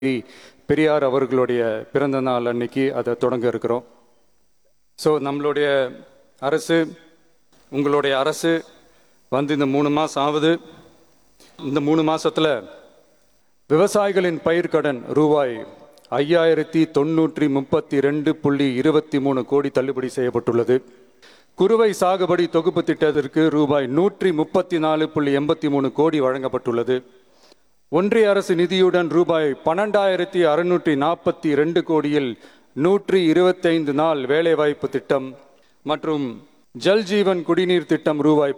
பெரியார் அவர்களுடைய பிறந்த நாள் அன்னைக்கு அதை தொடங்க இருக்கிறோம். ஸோ நம்மளுடைய அரசு, உங்களுடைய அரசு வந்து இந்த 3 மாதம் ஆகுது. இந்த 3 மாதத்தில் விவசாயிகளின் பயிர்க்கடன் ரூபாய் 5932.23 கோடி தள்ளுபடி செய்யப்பட்டுள்ளது. குறுவை சாகுபடி தொகுப்பு திட்டத்திற்கு ரூபாய் 134.83 கோடி வழங்கப்பட்டுள்ளது. ஒன்றிய அரசு நிதியுடன் ரூபாய் 12,642 கோடியில் 125 நாள் வேலைவாய்ப்பு திட்டம் மற்றும் ஜல் ஜீவன் குடிநீர் திட்டம் ரூபாய்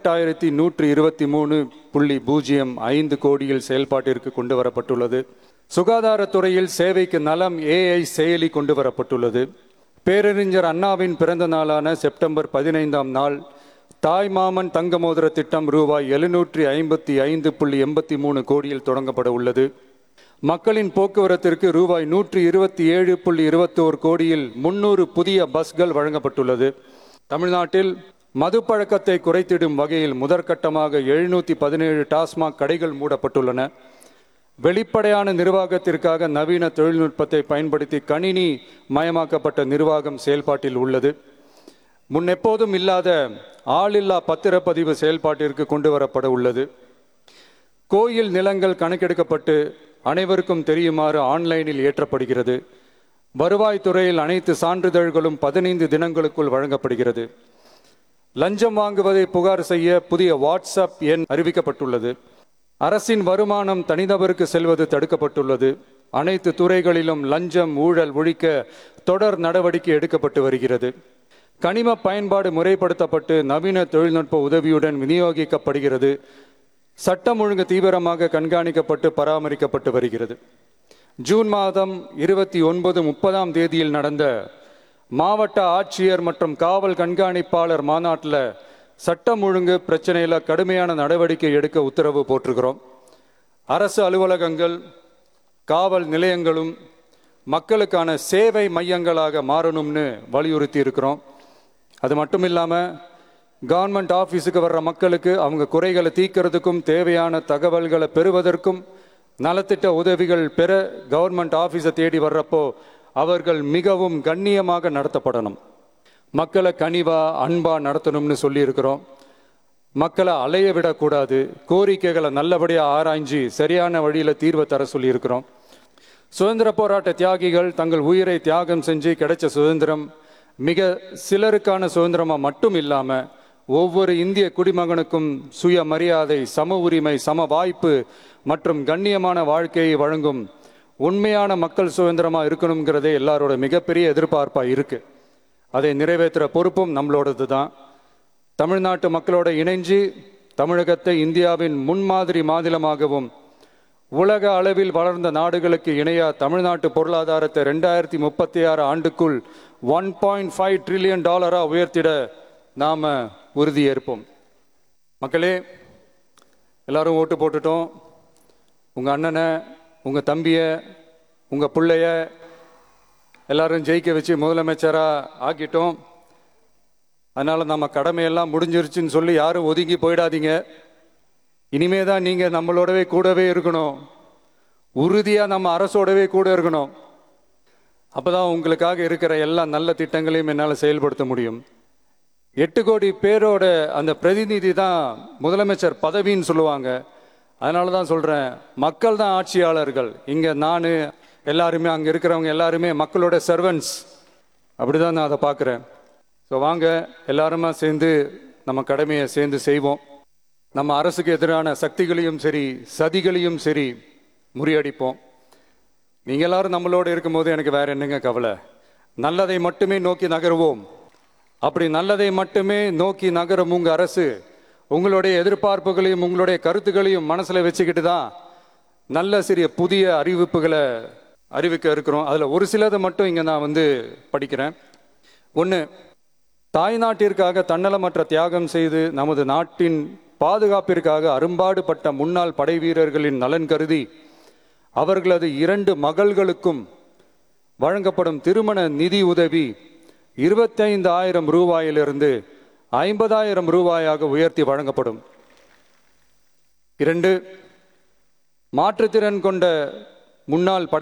18,123.05 கோடியில் செயல்பாட்டிற்கு கொண்டு வரப்பட்டுள்ளது. சுகாதாரத்துறையில் சேவைக்கு நலம் AI செயலி கொண்டு வரப்பட்டுள்ளது. பேரறிஞர் அண்ணாவின் பிறந்த நாளான செப்டம்பர் 15ஆம் நாள் தாய்மாமன் தங்க மோதிர திட்டம் ரூபாய் 755.83 கோடியில் தொடங்கப்பட உள்ளது. மக்களின் போக்குவரத்திற்கு ரூபாய் 127.21 கோடியில் 300 புதிய பஸ்கள் வழங்கப்பட்டுள்ளது. தமிழ்நாட்டில் மது பழக்கத்தை குறைத்திடும் வகையில் முதற்கட்டமாக 717 டாஸ்மாக் கடைகள் மூடப்பட்டுள்ளன. வெளிப்படையான நிர்வாகத்திற்காக நவீன தொழில்நுட்பத்தை பயன்படுத்தி கணினி மயமாக்கப்பட்ட நிர்வாகம் செயல்பாட்டில் உள்ளது. முன்னெப்போதும் இல்லாத ஆளில்லா பத்திரப்பதிவு செயல்பாட்டிற்கு கொண்டு வரப்பட உள்ளது. கோயில் நிலங்கள் கணக்கெடுக்கப்பட்டு அனைவருக்கும் தெரியுமாறு ஆன்லைனில் ஏற்றப்படுகிறது. வருவாய்த்துறையில் அனைத்து சான்றிதழ்களும் 15 தினங்களுக்குள் வழங்கப்படுகிறது. லஞ்சம் வாங்குவதை புகார் செய்ய புதிய வாட்ஸ்அப் எண் அறிவிக்கப்பட்டுள்ளது. அரசின் வருமானம் தனிநபருக்கு செல்வது தடுக்கப்பட்டுள்ளது. அனைத்து துறைகளிலும் லஞ்சம் ஊழல் ஒழிக்க தொடர் நடவடிக்கை எடுக்கப்பட்டு வருகிறது. கனிம பயன்பாடு முறைப்படுத்தப்பட்டு நவீன தொழில்நுட்ப உதவியுடன் விநியோகிக்கப்படுகிறது. சட்டம் ஒழுங்கு தீவிரமாக கண்காணிக்கப்பட்டு பராமரிக்கப்பட்டு வருகிறது. ஜூன் மாதம் 29, 30ஆம் தேதியில் நடந்த மாவட்ட ஆட்சியர் மற்றும் காவல் கண்காணிப்பாளர் மாநாட்டில் சட்டம் ஒழுங்கு பிரச்சனையில் கடுமையான நடவடிக்கை எடுக்க உத்தரவு போட்டிருக்கிறோம். அரசு அலுவலகங்கள், காவல் நிலையங்களும் மக்களுக்கான சேவை மையங்களாக மாறணும்னு வலியுறுத்தி இருக்கிறோம். அது மட்டும் இல்லாமல் கவர்மெண்ட் ஆஃபீஸுக்கு வர்ற மக்களுக்கு அவங்க குறைகளை தீர்க்கிறதுக்கும் தேவையான தகவல்களை பெறுவதற்கும் நலத்திட்ட உதவிகள் பெற கவர்மெண்ட் ஆஃபீஸை தேடி வர்றப்போ அவர்கள் மிகவும் கண்ணியமாக நடத்தப்படணும். மக்களை கனிவா அன்பா நடத்தணும்னு சொல்லியிருக்கிறோம். மக்களை அலைய விடக்கூடாது. கோரிக்கைகளை நல்லபடியாக ஆராய்ஞ்சு சரியான வழியில் தீர்வை தர சொல்லியிருக்கிறோம். சுதந்திர போராட்ட தியாகிகள் தங்கள் உயிரை தியாகம் செஞ்சு கிடைச்ச சுதந்திரம் மிக சிலருக்கான சுதந்திரமாக மட்டும் இல்லாமல் ஒவ்வொரு இந்திய குடிமகனுக்கும் சுய மரியாதை, சம உரிமை, சம வாய்ப்பு மற்றும் கண்ணியமான வாழ்க்கையை வழங்கும் உண்மையான மக்கள் சுதந்திரமாக இருக்கணுங்கிறதே எல்லாரோட மிகப்பெரிய எதிர்பார்ப்பாக இருக்குது. அதை நிறைவேற்றுற பொறுப்பும் நம்மளோடது தான். தமிழ்நாட்டு மக்களோட இணைஞ்சு தமிழகத்தை இந்தியாவின் முன்மாதிரி மாநிலமாகவும் உலக அளவில் வளர்ந்த நாடுகளுக்கு இணையாக தமிழ்நாட்டு பொருளாதாரத்தை 2036 ஆண்டுக்குள் $1.5 ட்ரில்லியன் உயர்த்திட நாம் உறுதியேற்போம். மக்களே, எல்லாரும் ஓட்டு போட்டுட்டோம். உங்கள் அண்ணனை, உங்கள் தம்பியை, உங்கள் பிள்ளைய எல்லாரும் ஜெயிக்க வச்சு முதலமைச்சராக ஆக்கிட்டோம். அதனால் நம்ம கடமையெல்லாம் முடிஞ்சிருச்சுன்னு சொல்லி யாரும் ஒதுங்கி போயிடாதீங்க. இனிமே தான் நீங்கள் நம்மளோடவே கூடவே இருக்கணும். உறுதியாக நம்ம அரசோடவே கூட இருக்கணும். அப்போ தான் உங்களுக்காக இருக்கிற எல்லா நல்ல திட்டங்களையும் என்னால் செயல்படுத்த முடியும். 8 கோடி பேரோட அந்த பிரதிநிதி தான் முதலமைச்சர் பதவின்னு சொல்லுவாங்க. அதனால தான் சொல்கிறேன், மக்கள் தான் ஆட்சியாளர்கள். இங்கே நான் எல்லாருமே, அங்கே இருக்கிறவங்க எல்லாருமே மக்களோட சர்வன்ட்ஸ். அப்படி தான் நான் அதை பார்க்குறேன். ஸோ வாங்க எல்லாருமா சேர்ந்து நம்ம கடமையை சேர்ந்து செய்வோம். நம்ம அரசுக்கு எதிரான சக்திகளையும் சரி சதிகளையும் சரி முறியடிப்போம். நீங்கள் எல்லாரும் நம்மளோடு இருக்கும்போது எனக்கு வேற என்னங்க கவலை? நல்லதை மட்டுமே நோக்கி நகருவோம். அப்படி நல்லதை மட்டுமே நோக்கி நகரும் உங்கள் அரசு உங்களுடைய எதிர்பார்ப்புகளையும் உங்களுடைய கருத்துக்களையும் மனசில் வச்சுக்கிட்டு தான் நல்ல சிறிய புதிய அறிவிப்புகளை அறிவிக்க இருக்கிறோம். அதில் ஒரு சிலதை மட்டும் இங்கே நான் படிக்கிறேன். 1, தாய்நாட்டிற்காக தன்னலமற்ற தியாகம் செய்து நமது நாட்டின் பாதுகாப்பிற்காக அரும்பாடுபட்ட முன்னாள் படை வீரர்களின் நலன் கருதி அவர்களது 2 மகள்களுக்கும் வழங்கப்படும் திருமண நிதி உதவி 25,000 ரூபாயிலிருந்து 50,000 ரூபாயாக உயர்த்தி வழங்கப்படும். 2, மாற்றுத்திறன் கொண்ட முன்னாள்